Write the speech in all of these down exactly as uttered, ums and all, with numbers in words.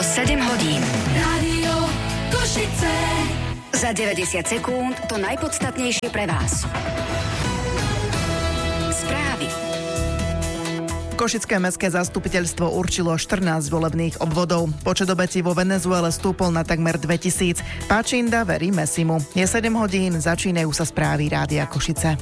sedem hodín. Rádio Košice. Za deväťdesiat sekúnd to najpodstatnejšie pre vás. Správy. Košické mestské zastupiteľstvo určilo štrnásť volebných obvodov. Počet obetí vo Venezuele stúpol na takmer dvetisíc. Páčinda verí Messimu. Je sedem hodín, začínajú sa správy Rádia Košice.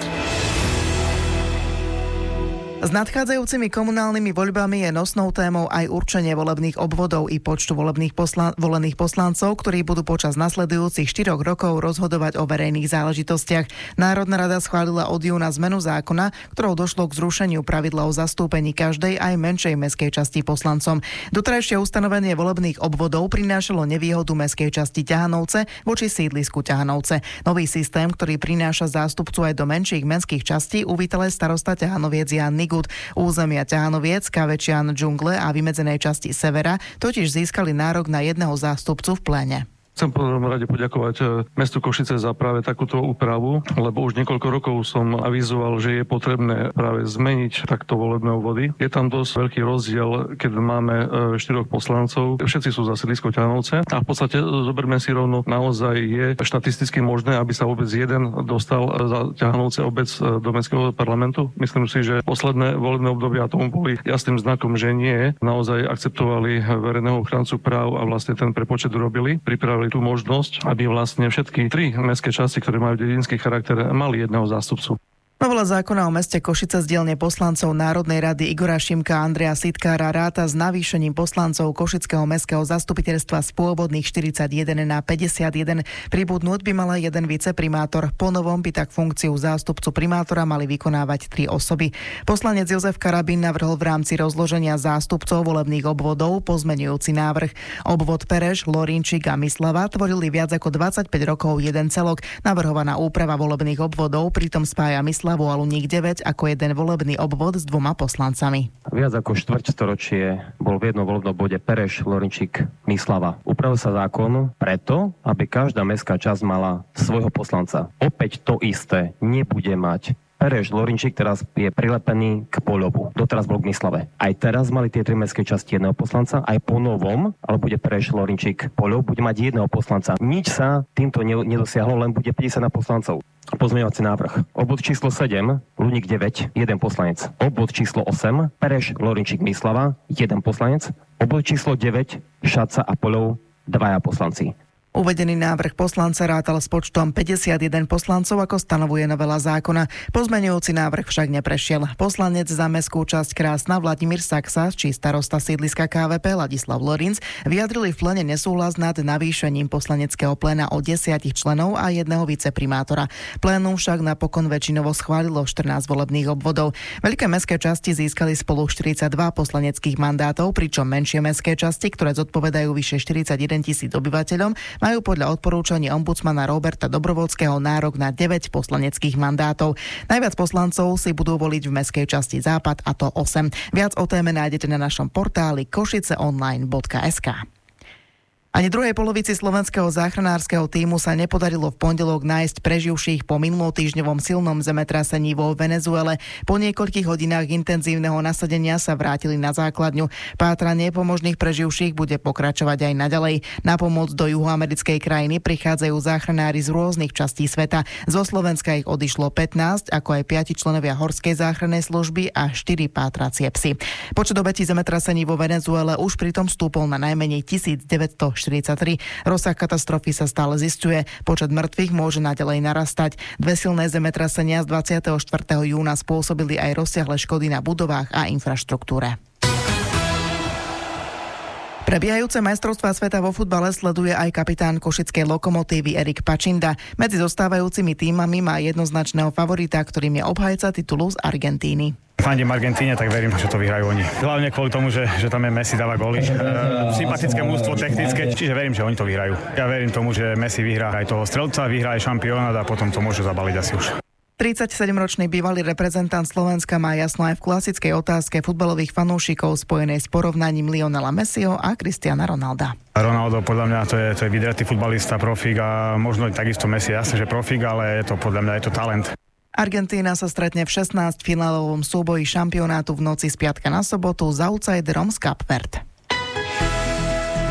S nadchádzajúcimi komunálnymi voľbami je nosnou témou aj určenie volebných obvodov i počtu volebných poslan- volených poslancov, ktorí budú počas nasledujúcich štyroch rokov rozhodovať o verejných záležitostiach. Národná rada schválila od júna zmenu zákona, ktorou došlo k zrušeniu pravidla o zastúpení každej aj menšej mestskej časti poslancom. Doterajšie ustanovenie volebných obvodov prinášalo nevýhodu mestskej časti Ťahanovce voči sídlisku Ťahanovce. Nový systém, ktorý prináša zástupcu aj do menších mestských častí, uvítal aj starosta Ťahanoviec Jan Nigut. Územia Ťahanoviec, Kavečian, Džungle a vymedzenej časti Severa totiž získali nárok na jedného zástupcu v pléne. Chcem v prvom rade poďakovať mestu Košice za práve takúto úpravu, lebo už niekoľko rokov som avizoval, že je potrebné práve zmeniť takto volebné obvody. Je tam dosť veľký rozdiel, keď máme štyroch poslancov, všetci sú za sídlisko Ťahanovce a v podstate zoberme si rovno, naozaj je štatisticky možné, aby sa vôbec jeden dostal za Ťahanovce obec do mestského parlamentu. Myslím si, že posledné volebné obdobia tomu boli jasným znakom, že nie. Naozaj akceptovali verejného ochrancu práv a vlastne ten prepočet urobili. Pripravili tú možnosť, aby vlastne všetky tri mestské časti, ktoré majú dedinský charakter, mali jedného zástupcu. Novela zákona o meste Košice z dielne poslancov Národnej rady Igora Šimka a Andreja Sitkára ráta s navýšením poslancov Košického mestského zastupiteľstva z pôvodných štyridsaťjeden na päťdesiatjeden. Pribudnúť by mala jeden viceprimátor. Po novom by tak funkciu zástupcu primátora mali vykonávať tri osoby. Poslanec Jozef Karabín navrhol v rámci rozloženia zástupcov volebných obvodov pozmeňujúci návrh. Obvod Pereš, Lorinčík a Myslava tvorili viac ako dvadsaťpäť rokov jeden celok. Navrhovaná úprava volebných obvodov pritom spája Myslava a Luník deväť ako jeden volebný obvod s dvoma poslancami. Viac ako štvrťstoročie bol v jednom volebnom bode Pereš, Lorinčík, Myslava. Upravil sa zákon preto, aby každá mestská časť mala svojho poslanca. Opäť to isté nebude mať Pereš, Lorinčík teraz je prilepený k Poľovu. Doteraz bol k Myslave. Aj teraz mali tie tri mestské časti jedného poslanca, aj po novom, ale bude Pereš, Lorinčík, Poľov, bude mať jedného poslanca. Nič sa týmto nedosiahlo, len bude päťdesiat na poslancov. Pozmeňovací návrh. Obvod číslo sedem, Luník deväť, jeden poslanec. Obvod číslo osem, Pereš, Lorinčík, Myslava, jeden poslanec. Obvod číslo deväť, Šaca a Poľov, dvaja poslanci. Uvedený návrh poslanca rátal s počtom päťdesiatjeden poslancov, ako stanovuje novela zákona. Pozmeňujúci návrh však neprešiel. Poslanec za mestskú časť Krásna Vladimír Saxa či starosta sídliska ká vé pé Ladislav Lorinc vyjadrili v plene nesúhlas nad navýšením poslaneckého pléna o desiatich členov a jedného viceprimátora. Plénum však napokon väčšinovo schválilo štrnásť volebných obvodov. Veľké mestské časti získali spolu štyridsaťdva poslaneckých mandátov, pričom menšie mestské časti, ktoré zodpovedajú vyše štyridsaťjeden tisíc obyvateľom, majú podľa odporúčaní ombudsmana Roberta Dobrovodského nárok na deväť poslaneckých mandátov. Najviac poslancov si budú voliť v mestskej časti Západ, a to osem. Viac o téme nájdete na našom portáli košiceonline bodka es ká. Ani druhej polovici slovenského záchranárskeho tímu sa nepodarilo v pondelok nájsť preživších po minulotýždňovom silnom zemetrasení vo Venezuele. Po niekoľkých hodinách intenzívneho nasadenia sa vrátili na základňu. Pátranie pomožných preživších bude pokračovať aj naďalej. Na pomoc do juhoamerickej krajiny prichádzajú záchranári z rôznych častí sveta. Zo Slovenska ich odišlo pätnásť, ako aj piati členovia horskej záchrannej služby a štyri pátracie psy. Počet obetí zemetrasení vo Venezuele už pritom stúpol na najmenej tisícdeväťstoštyridsaťtri. Rozsah katastrofy sa stále zisťuje. Počet mŕtvych môže naďalej narastať. Dve silné zemetrasenia z dvadsiateho štvrtého júna spôsobili aj rozsiahle škody na budovách a infraštruktúre. Prebiehajúce majstrovstvá sveta vo futbale sleduje aj kapitán košickej Lokomotívy Erik Pačinda. Medzi zostávajúcimi tímami má jednoznačného favorita, ktorým je obhajca titulu z Argentíny. Fandím Argentíne, tak verím, že to vyhrajú oni. Hlavne kvôli tomu, že, že tam je Messi, dáva góly. E, sympatické mužstvo, technické, čiže verím, že oni to vyhrajú. Ja verím tomu, že Messi vyhrá aj toho strelca, vyhrá aj šampionát a potom to môžu zabaliť asi už. tridsaťsedemročný bývalý reprezentant Slovenska má jasno aj v klasickej otázke futbalových fanúšikov spojenej s porovnaním Lionela Messiho a Cristiana Ronalda. Ronaldo podľa mňa to je, to je vydretý futbalista, profík a možno takisto Messi, jasne, že profík, ale je to podľa mňa je to talent. Argentína sa stretne v šestnásťfinálovom súboji šampionátu v noci z piatka na sobotu s outsiderom z Cape Verde.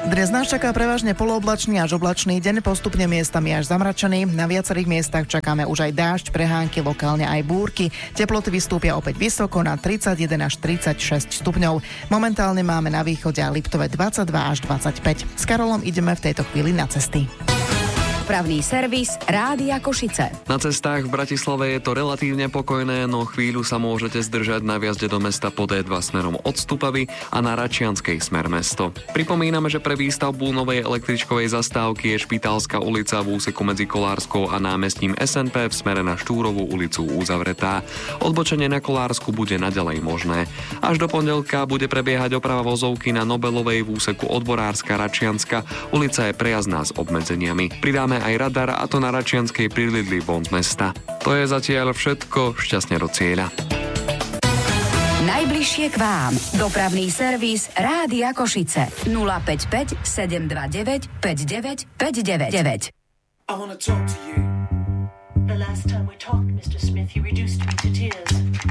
Dnes nás čaká prevažne polooblačný až oblačný deň, postupne miestami až zamračený. Na viacerých miestach čakáme už aj dážď, prehánky, lokálne aj búrky. Teploty vystúpia opäť vysoko na tridsaťjeden až tridsaťšesť stupňov. Momentálne máme na východe a Liptove dvadsaťdva až dvadsaťpäť. S Karolom ideme v tejto chvíli na cesty. Dopravný servis Rádia Košice. Na cestách v Bratislave je to relatívne pokojné, no chvíľu sa môžete zdržať na vjazde do mesta po dé dva smerom od Stupavy a na Račianskej smer mesto. Pripomíname, že pre výstavbu novej električkovej zastávky je Špitálska ulica v úseku medzi Kolárskou a námestím es en pé v smere na Štúrovú ulicu uzavretá. Odbočenie na Kolársku bude naďalej možné. Až do pondelka bude prebiehať oprava vozovky na Nobelovej v úseku Odborárska Račianska. Ulica je prejazdná s obmedzeniami. Pridáme aj radar, a to na Račianskej pri Lidli von z mesta. To je zatiaľ všetko, šťastne do cieľa. Najbližšie k vám. Dopravný servis Rádia Košice. nula päť päť sedem dva deväť päť deväť päť deväť. I wanna talk to you. The last time we talked, mister Smith, you reduced me to tears.